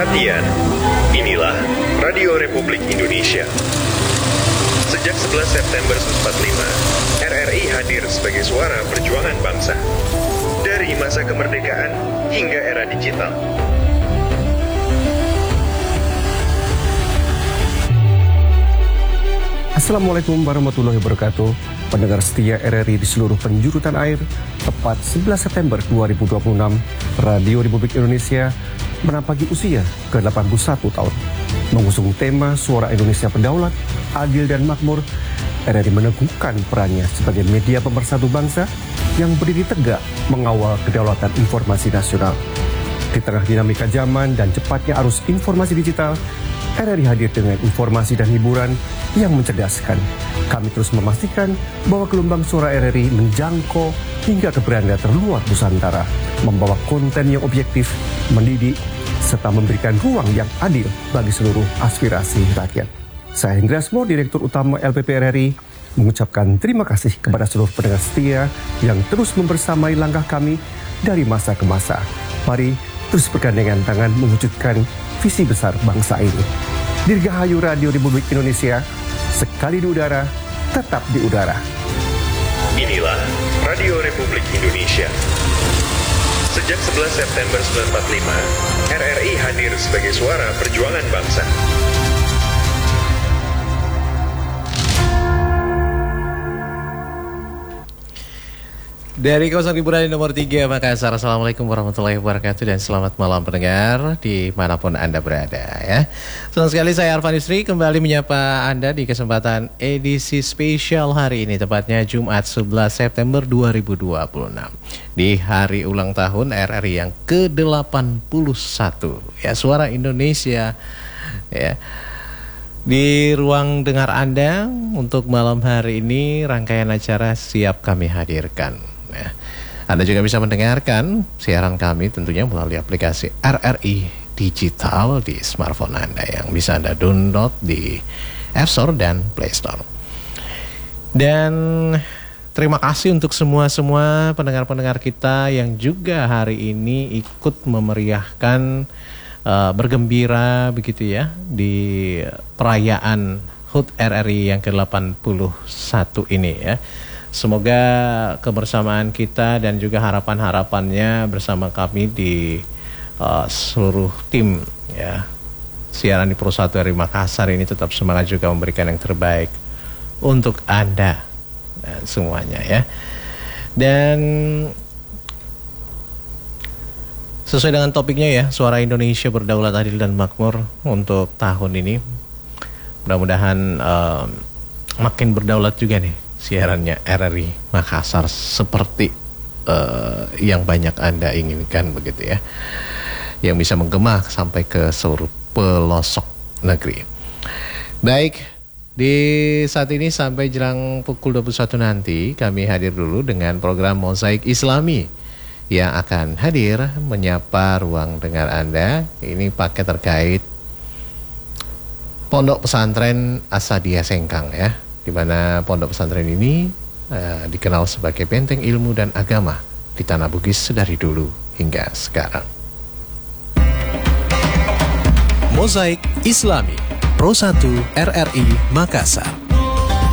Perhatian, inilah Radio Republik Indonesia. Sejak 11 September 1945, RRI hadir sebagai suara perjuangan bangsa. Dari masa kemerdekaan hingga era digital. Assalamualaikum warahmatullahi wabarakatuh. Pendengar setia RRI di seluruh penjuru tanah air, tepat 11 September 2026, Radio Republik Indonesia menapaki usia ke-81 tahun. Mengusung tema Suara Indonesia Berdaulat, Adil dan Makmur, RRI meneguhkan perannya sebagai media pemersatu bangsa yang berdiri tegak mengawal kedaulatan informasi nasional. Di tengah dinamika zaman dan cepatnya arus informasi digital, RRI hadir dengan informasi dan hiburan yang mencerdaskan. Kami terus memastikan bahwa gelombang suara RRI menjangkau hingga ke beranda terluar Nusantara, membawa konten yang objektif, mendidik, serta memberikan ruang yang adil bagi seluruh aspirasi rakyat. Saya Hendra Asmo, Direktur Utama LPP RRI, mengucapkan terima kasih kepada seluruh pendengar setia yang terus membersamai langkah kami dari masa ke masa. Mari terus bergandengan tangan mewujudkan visi besar bangsa ini. Dirgahayu Radio Republik Indonesia, sekali di udara, tetap di udara. Inilah Radio Republik Indonesia. Sejak 11 September 1945, RRI hadir sebagai suara perjuangan bangsa. Dari kawasan hiburan nomor 3 Makassar, Assalamualaikum warahmatullahi wabarakatuh dan selamat malam pendengar dimanapun Anda berada ya. Senang sekali saya Arfan Yusri kembali menyapa Anda di kesempatan edisi spesial hari ini, tepatnya Jumat 11 September 2026 di hari ulang tahun RRI yang ke-81 ya, Suara Indonesia ya. Di ruang dengar Anda untuk malam hari ini rangkaian acara siap kami hadirkan. Ya. Anda juga bisa mendengarkan siaran kami tentunya melalui aplikasi RRI Digital di smartphone Anda yang bisa Anda download di App Store dan Play Store. Dan terima kasih untuk semua pendengar-pendengar kita yang juga hari ini ikut memeriahkan, bergembira begitu ya di perayaan HUT RRI yang ke-81 ini ya. Semoga kebersamaan kita dan juga harapan-harapannya bersama kami di seluruh tim ya siaran di Pro 1 RRI Makassar ini tetap semangat juga memberikan yang terbaik untuk Anda dan semuanya ya. Dan sesuai dengan topiknya ya, Suara Indonesia Berdaulat, Adil dan Makmur untuk tahun ini. Mudah-mudahan makin berdaulat juga nih siarannya RRI Makassar seperti yang banyak Anda inginkan begitu ya, yang bisa menggema sampai ke seluruh pelosok negeri. Baik, di saat ini sampai jelang pukul 21 nanti kami hadir dulu dengan program Mozaik Islami yang akan hadir menyapa ruang dengar Anda. Ini paket terkait Pondok Pesantren Asadiyah Sengkang ya, di mana pondok pesantren ini dikenal sebagai benteng ilmu dan agama di Tanah Bugis dari dulu hingga sekarang. Mozaik Islami Pro 1 RRI Makassar.